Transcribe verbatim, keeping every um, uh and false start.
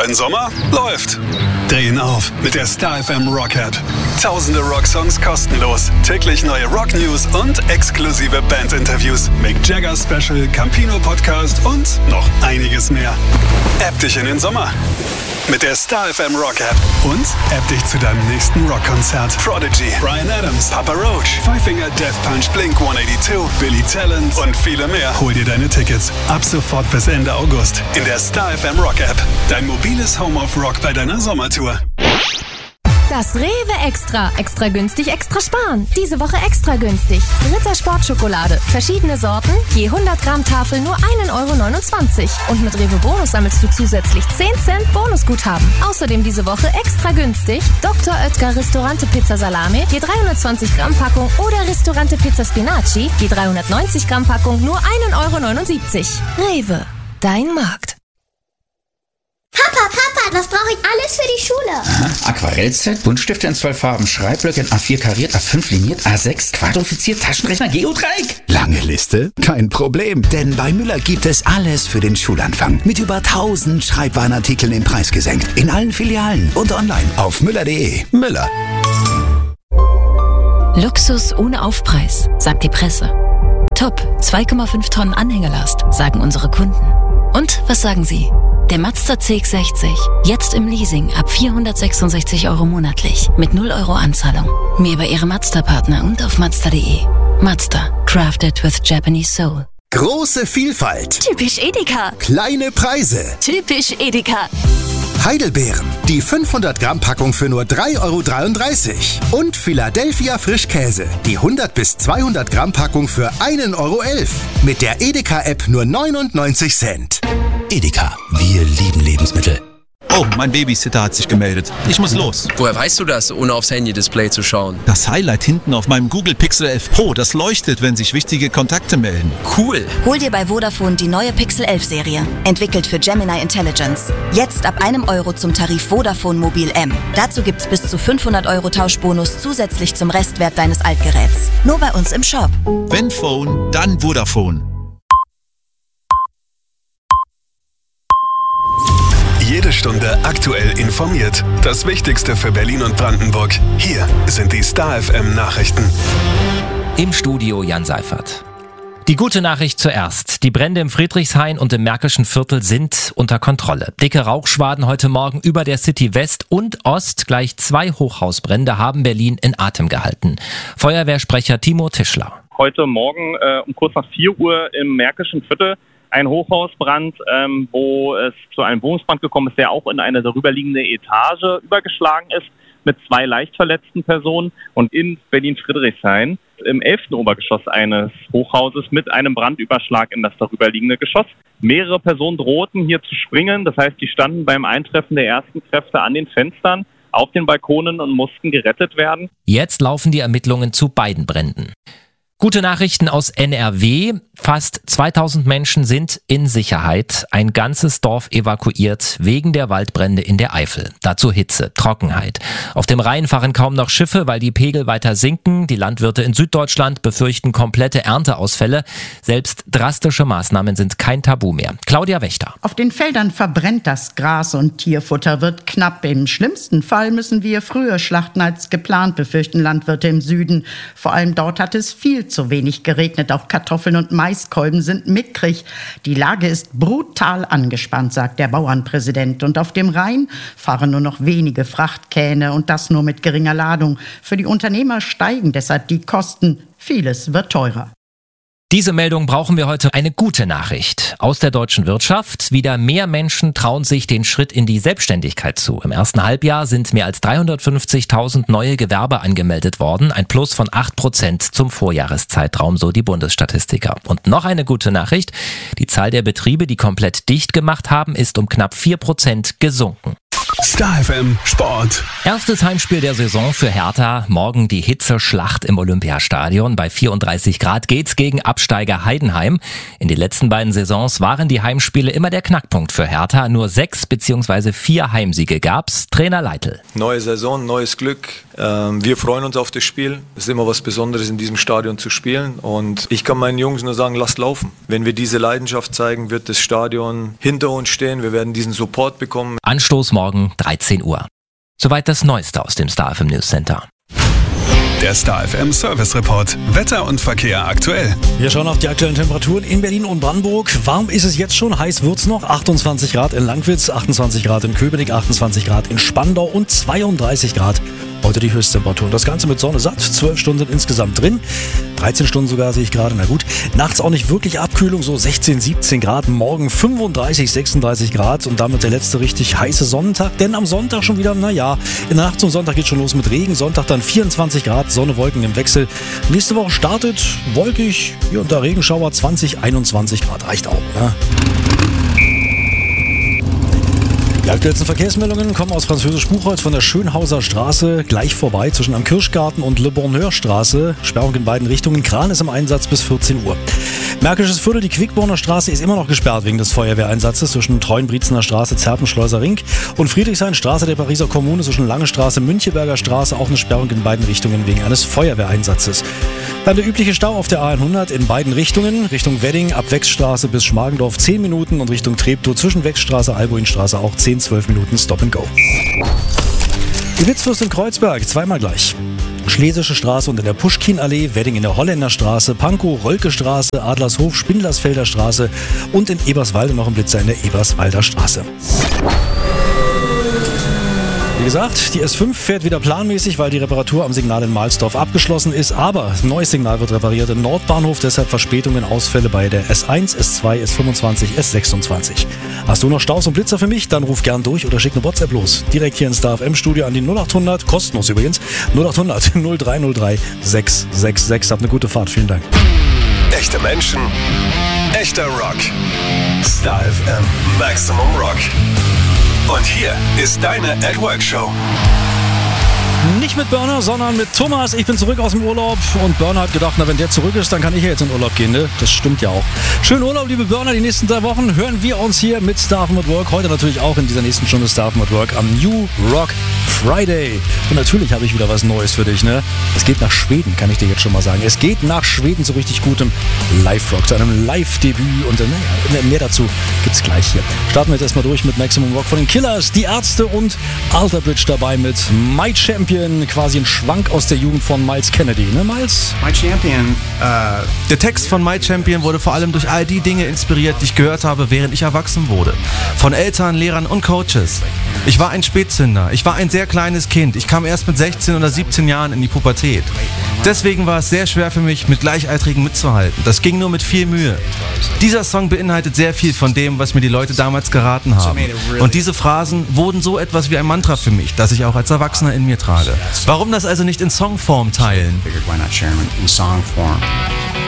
Dein Sommer läuft. Drehen auf mit der Star F M Rock App. Tausende Rocksongs kostenlos. Täglich neue Rock-News und exklusive Band-Interviews. Mick Jagger Special, Campino Podcast und noch einiges mehr. App dich in den Sommer mit der Star F M Rock App. Und App dich zu deinem nächsten Rockkonzert. Prodigy, Bryan Adams, Papa Roach, Five Finger Death Punch, Blink hundertachtzig, Billy Talent und viele mehr. Hol dir deine Tickets ab sofort bis Ende August in der Star F M Rock App. Dein mobiles Home of Rock bei deiner Sommertour. Das Rewe Extra. Extra günstig, extra sparen. Diese Woche extra günstig. Ritter Sportschokolade. Verschiedene Sorten. Je hundert Gramm Tafel nur ein Euro neunundzwanzig. Und mit Rewe Bonus sammelst du zusätzlich zehn Cent Bonusguthaben. Außerdem diese Woche extra günstig. Doktor Oetker Ristorante Pizza Salami. Je dreihundertzwanzig Gramm Packung. Oder Ristorante Pizza Spinaci. Je dreihundertneunzig Gramm Packung nur ein Euro neunundsiebzig. Rewe. Dein Markt. Papa, Papa, das brauche ich alles für die Schule. Aha. Aquarellset, Buntstifte in zwölf Farben, Schreibblöcke in A vier kariert, A fünf liniert, A sechs quadrifiziert, Taschenrechner, Geodreieck. Lange Liste? Kein Problem, denn bei Müller gibt es alles für den Schulanfang. Mit über tausend Schreibwarenartikeln im Preis gesenkt. In allen Filialen und online auf müller punkt de. Müller. Luxus ohne Aufpreis, sagt die Presse. Top, zwei Komma fünf Tonnen Anhängelast, sagen unsere Kunden. Und was sagen Sie? Der Mazda C X sechzig. Jetzt im Leasing ab vierhundertsechsundsechzig Euro monatlich. Mit null Euro Anzahlung. Mehr über Ihre Mazda-Partner und auf mazda punkt de. Mazda. Crafted with Japanese Soul. Große Vielfalt. Typisch Edeka. Kleine Preise. Typisch Edeka. Heidelbeeren. Die fünfhundert Gramm Packung für nur drei Euro dreiunddreißig. Und Philadelphia Frischkäse. Die hundert bis zweihundert Gramm Packung für ein Euro elf. Mit der Edeka-App nur neunundneunzig Cent. Edeka. Wir lieben Lebensmittel. Oh, mein Babysitter hat sich gemeldet. Ich muss los. Woher weißt du das, ohne aufs Handy-Display zu schauen? Das Highlight hinten auf meinem Google Pixel elf Pro, das leuchtet, wenn sich wichtige Kontakte melden. Cool. Hol dir bei Vodafone die neue Pixel elf Serie. Entwickelt für Gemini Intelligence. Jetzt ab einem Euro zum Tarif Vodafone Mobil M. Dazu gibt's bis zu fünfhundert Euro Tauschbonus zusätzlich zum Restwert deines Altgeräts. Nur bei uns im Shop. Wenn Phone, dann Vodafone. Jede Stunde aktuell informiert. Das Wichtigste für Berlin und Brandenburg. Hier sind die Star F M Nachrichten. Im Studio Jan Seifert. Die gute Nachricht zuerst. Die Brände im Friedrichshain und im Märkischen Viertel sind unter Kontrolle. Dicke Rauchschwaden heute Morgen über der City West und Ost. Gleich zwei Hochhausbrände haben Berlin in Atem gehalten. Feuerwehrsprecher Timo Tischler. Heute Morgen äh, um kurz nach vier Uhr im Märkischen Viertel ein Hochhausbrand, ähm, wo es zu einem Wohnungsbrand gekommen ist, der auch in eine darüberliegende Etage übergeschlagen ist, mit zwei leicht verletzten Personen. Und in Berlin-Friedrichshain im elften Obergeschoss eines Hochhauses mit einem Brandüberschlag in das darüberliegende Geschoss. Mehrere Personen drohten hier zu springen, das heißt, die standen beim Eintreffen der ersten Kräfte an den Fenstern, auf den Balkonen und mussten gerettet werden. Jetzt laufen die Ermittlungen zu beiden Bränden. Gute Nachrichten aus N R W. Fast zweitausend Menschen sind in Sicherheit. Ein ganzes Dorf evakuiert wegen der Waldbrände in der Eifel. Dazu Hitze, Trockenheit. Auf dem Rhein fahren kaum noch Schiffe, weil die Pegel weiter sinken. Die Landwirte in Süddeutschland befürchten komplette Ernteausfälle. Selbst drastische Maßnahmen sind kein Tabu mehr. Claudia Wächter. Auf den Feldern verbrennt das Gras und Tierfutter wird knapp. Im schlimmsten Fall müssen wir früher schlachten als geplant, befürchten Landwirte im Süden. Vor allem dort hat es viel zu wenig geregnet. Auch Kartoffeln und Maiskolben sind mickrig. Die Lage ist brutal angespannt, sagt der Bauernpräsident. Und auf dem Rhein fahren nur noch wenige Frachtkähne und das nur mit geringer Ladung. Für die Unternehmer steigen deshalb die Kosten. Vieles wird teurer. Diese Meldung brauchen wir heute. Eine gute Nachricht aus der deutschen Wirtschaft. Wieder mehr Menschen trauen sich den Schritt in die Selbstständigkeit zu. Im ersten Halbjahr sind mehr als dreihundertfünfzigtausend neue Gewerbe angemeldet worden. Ein Plus von acht Prozent zum Vorjahreszeitraum, so die Bundesstatistiker. Und noch eine gute Nachricht. Die Zahl der Betriebe, die komplett dicht gemacht haben, ist um knapp vier Prozent gesunken. Star F M Sport. Erstes Heimspiel der Saison für Hertha. Morgen die Hitzeschlacht im Olympiastadion. Bei vierunddreißig Grad geht's gegen Absteiger Heidenheim. In den letzten beiden Saisons waren die Heimspiele immer der Knackpunkt für Hertha. Nur sechs bzw. vier Heimsiege gab's. Trainer Leitl. Neue Saison, neues Glück. Wir freuen uns auf das Spiel. Es ist immer was Besonderes, in diesem Stadion zu spielen. Und ich kann meinen Jungs nur sagen, lasst laufen. Wenn wir diese Leidenschaft zeigen, wird das Stadion hinter uns stehen. Wir werden diesen Support bekommen. Anstoß morgen dreizehn Uhr. Soweit das Neueste aus dem Star F M News Center. Der Star F M Service Report. Wetter und Verkehr aktuell. Wir schauen auf die aktuellen Temperaturen in Berlin und Brandenburg. Warm ist es jetzt schon, heiß wird's noch. achtundzwanzig Grad in Langwitz, achtundzwanzig Grad in Köpenick, achtundzwanzig Grad in Spandau und zweiunddreißig Grad heute die Höchsttemperatur. Das Ganze mit Sonne satt, zwölf Stunden insgesamt drin. dreizehn Stunden sogar sehe ich gerade, na gut. Nachts auch nicht wirklich Abkühlung, so sechzehn, siebzehn Grad. Morgen fünfunddreißig, sechsunddreißig Grad und damit der letzte richtig heiße Sonnentag. Denn am Sonntag schon wieder, naja, in der Nacht zum Sonntag geht schon los mit Regen. Sonntag dann vierundzwanzig Grad, Sonne, Wolken im Wechsel. Nächste Woche startet wolkig, hier und da Regenschauer, zwanzig, einundzwanzig Grad. Reicht auch, ne? Die aktuellsten Verkehrsmeldungen kommen aus Französisch-Buchholz von der Schönhauser Straße gleich vorbei zwischen am Kirschgarten und Le Bonheur Straße. Sperrung in beiden Richtungen. Kran ist im Einsatz bis vierzehn Uhr. Märkisches Viertel, die Quickborner Straße ist immer noch gesperrt wegen des Feuerwehreinsatzes zwischen Treuenbriezener Straße, Zerpenschleuser Ring und Friedrichshain-Straße der Pariser Kommune zwischen Lange Straße, Müncheberger Straße. Auch eine Sperrung in beiden Richtungen wegen eines Feuerwehreinsatzes. Dann der übliche Stau auf der A hundert in beiden Richtungen. Richtung Wedding ab Wechsstraße bis Schmargendorf zehn Minuten und Richtung Treptow zwischen Wechsstraße, Albuinstraße auch zehn, zwölf Minuten Stop and Go. Die Witzwurst in Kreuzberg, zweimal gleich. Schlesische Straße und in der Puschkin-Allee, Wedding in der Holländerstraße, Pankow, Rolke-Straße, Adlershof, Spindlersfelder Straße und in Eberswalde noch ein Blitzer in der Eberswalder Straße. Wie gesagt, die S fünf fährt wieder planmäßig, weil die Reparatur am Signal in Mahlsdorf abgeschlossen ist. Aber ein neues Signal wird repariert im Nordbahnhof, deshalb Verspätungen, Ausfälle bei der S eins, S zwei, S fünfundzwanzig, S sechsundzwanzig. Hast du noch Staus und Blitzer für mich? Dann ruf gern durch oder schick eine WhatsApp los. Direkt hier ins Star F M Studio an die null achthundert, kostenlos übrigens, null achthundert, null drei null drei, sechs sechs sechs. Habt eine gute Fahrt, vielen Dank. Echte Menschen, echter Rock. Star F M Maximum Rock. Und hier ist deine At Work Show. Nicht mit Burner, sondern mit Thomas. Ich bin zurück aus dem Urlaub und Burner hat gedacht, na wenn der zurück ist, dann kann ich ja jetzt in Urlaub gehen, ne? Das stimmt ja auch. Schönen Urlaub, liebe Burner. Die nächsten drei Wochen hören wir uns hier mit Star F M at Work. Heute natürlich auch in dieser nächsten Stunde Star F M at Work am New Rock Friday. Und natürlich habe ich wieder was Neues für dich, ne? Es geht nach Schweden, kann ich dir jetzt schon mal sagen. Es geht nach Schweden zu richtig gutem Live-Rock, zu einem Live-Debüt. Und naja, mehr dazu gibt's gleich hier. Starten wir jetzt erstmal durch mit Maximum Rock von den Killers, die Ärzte und Alter Bridge dabei mit My Champion. Quasi ein Schwank aus der Jugend von Miles Kennedy, ne Miles? My Champion. Uh der Text von My Champion wurde vor allem durch all die Dinge inspiriert, die ich gehört habe, während ich erwachsen wurde. Von Eltern, Lehrern und Coaches. Ich war ein Spätzünder. Ich war ein sehr kleines Kind. Ich kam erst mit sechzehn oder siebzehn Jahren in die Pubertät. Deswegen war es sehr schwer für mich, mit Gleichaltrigen mitzuhalten. Das ging nur mit viel Mühe. Dieser Song beinhaltet sehr viel von dem, was mir die Leute damals geraten haben. Und diese Phrasen wurden so etwas wie ein Mantra für mich, das ich auch als Erwachsener in mir trage. Warum das also nicht in Songform teilen?